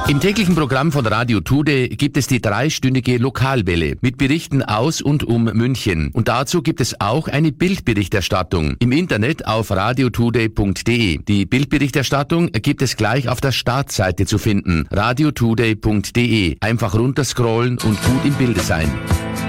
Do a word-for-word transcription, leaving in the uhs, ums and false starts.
Im täglichen Programm von Radio Tude gibt es die dreistündige Lokalwelle mit Berichten aus und um München. Und dazu gibt es auch eine Bildberichterstattung im Internet auf radiotude punkt de. Die Bildberichterstattung gibt es gleich auf der Startseite zu finden, radiotude punkt de. Einfach runterscrollen und gut im Bilde sein.